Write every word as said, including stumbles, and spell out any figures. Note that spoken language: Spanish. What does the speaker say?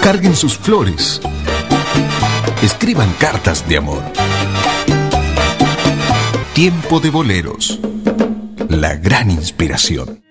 Carguen sus flores. Escriban cartas de amor. Tiempo de boleros. La gran inspiración.